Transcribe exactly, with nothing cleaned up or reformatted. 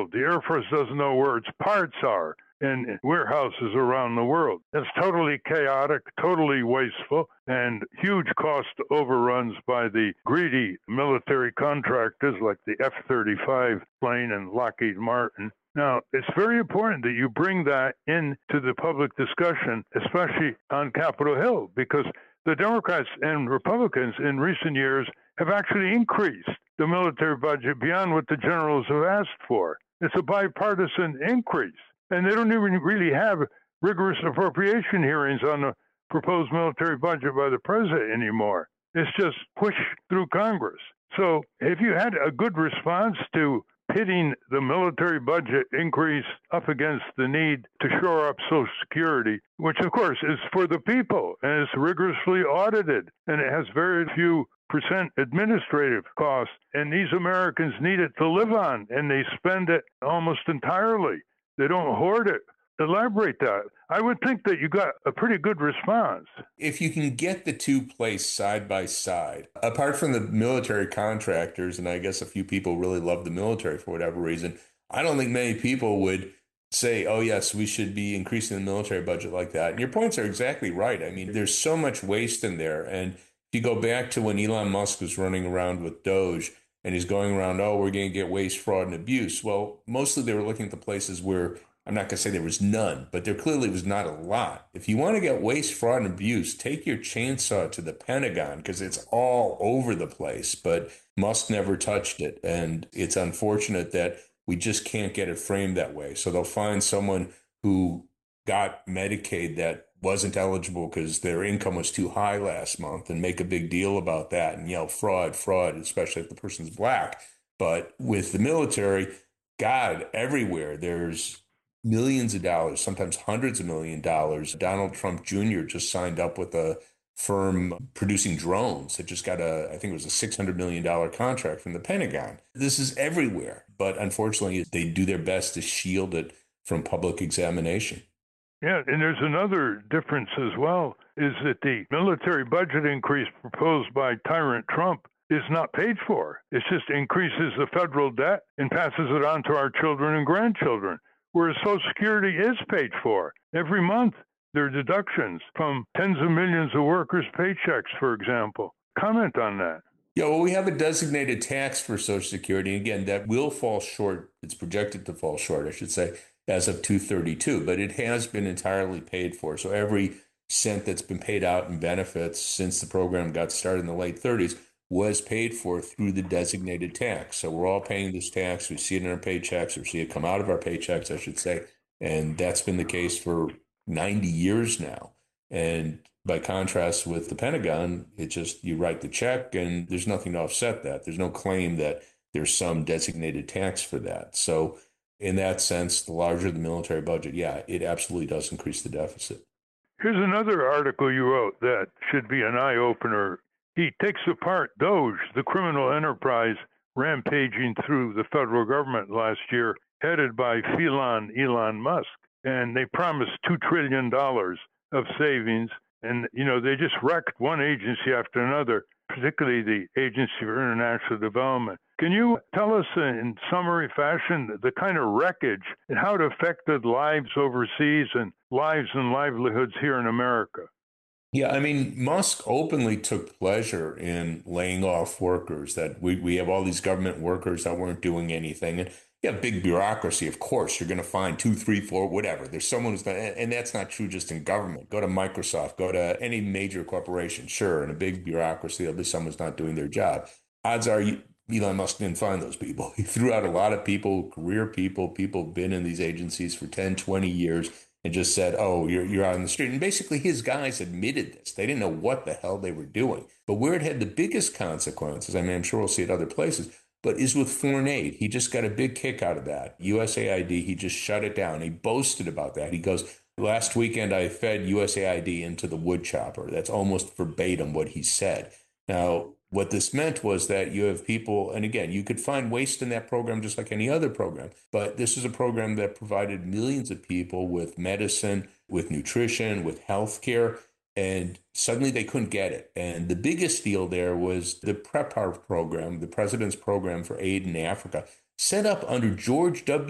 world. The Air Force doesn't know where its parts are in warehouses around the world. It's totally chaotic, totally wasteful, and huge cost overruns by the greedy military contractors like the F thirty-five plane and Lockheed Martin. Now, it's very important that you bring that into the public discussion, especially on Capitol Hill, because the Democrats and Republicans in recent years have actually increased the military budget beyond what the generals have asked for. It's a bipartisan increase. And they don't even really have rigorous appropriation hearings on the proposed military budget by the president anymore. It's just pushed through Congress. So if you had a good response to pitting the military budget increase up against the need to shore up Social Security, which of course is for the people and is rigorously audited, and it has very few percent administrative costs, and these Americans need it to live on, and they spend it almost entirely. They don't hoard it. Elaborate that. I would think that you got a pretty good response. If you can get the two placed side by side, apart from the military contractors, and I guess a few people really love the military for whatever reason, I don't think many people would say, oh, yes, we should be increasing the military budget like that. And your points are exactly right. I mean, there's so much waste in there. And if you go back to when Elon Musk was running around with Doge, and he's going around, oh, we're going to get waste, fraud, and abuse. Well, mostly they were looking at the places where, I'm not going to say there was none, but there clearly was not a lot. If you want to get waste, fraud, and abuse, take your chainsaw to the Pentagon, because it's all over the place. But Musk never touched it. And it's unfortunate that we just can't get it framed that way. So they'll find someone who got Medicaid that wasn't eligible because their income was too high last month and make a big deal about that and yell fraud, fraud, especially if the person's black. But with the military, God, everywhere, there's millions of dollars, sometimes hundreds of million dollars. Donald Trump Junior just signed up with a firm producing drones. It just got a, I think it was a six hundred million dollars contract from the Pentagon. This is everywhere. But unfortunately, they do their best to shield it from public examination. Yeah, and there's another difference as well, is that the military budget increase proposed by Tyrant Trump is not paid for. It just increases the federal debt and passes it on to our children and grandchildren, whereas Social Security is paid for. Every month, there are deductions from tens of millions of workers' paychecks, for example. Comment on that. Yeah, well, we have a designated tax for Social Security. Again, that will fall short. It's projected to fall short, I should say, as of two thirty-two, but it has been entirely paid for. So every cent that's been paid out in benefits since the program got started in the late thirties was paid for through the designated tax. So we're all paying this tax. We see it in our paychecks, or see it come out of our paychecks, I should say. And that's been the case for ninety years now. And by contrast with the Pentagon, it just, you write the check and there's nothing to offset that. There's no claim that there's some designated tax for that. So in that sense, the larger the military budget, yeah, it absolutely does increase the deficit. Here's another article you wrote that should be an eye-opener. He takes apart Doge, the criminal enterprise rampaging through the federal government last year, headed by felon Elon Musk. And they promised two trillion dollars of savings. And, you know, they just wrecked one agency after another, particularly the Agency for International Development. Can you tell us in summary fashion the kind of wreckage and how it affected lives overseas and lives and livelihoods here in America? Yeah, I mean, Musk openly took pleasure in laying off workers, that we, we have all these government workers that weren't doing anything. And yeah, big bureaucracy, of course, you're going to find two, three, four, whatever. There's someone who's going to, and that's not true just in government. Go to Microsoft, go to any major corporation, sure, in a big bureaucracy, there'll be someone who's not doing their job. Odds are you, Elon Musk didn't find those people. He threw out a lot of people, career people, people who've been in these agencies for ten, twenty years, and just said, oh, you're, you're out on the street. And basically his guys admitted this. They didn't know what the hell they were doing. But where it had the biggest consequences, I mean, I'm sure we'll see it other places, but is with foreign aid. He just got a big kick out of that. U S A I D, he just shut it down. He boasted about that. He goes, last weekend I fed U S A I D into the wood chopper. That's almost verbatim what he said. Now, what this meant was that you have people, and again, you could find waste in that program just like any other program, but this is a program that provided millions of people with medicine, with nutrition, with health care, and suddenly they couldn't get it. And the biggest deal there was the PREPAR program, the President's Program for Aid in Africa, set up under George W.